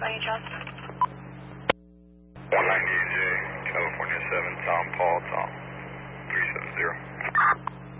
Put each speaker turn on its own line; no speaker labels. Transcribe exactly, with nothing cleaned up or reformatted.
by any chance?
one ninety-eight J, California seven, Tom, Paul, Tom, three seven zero.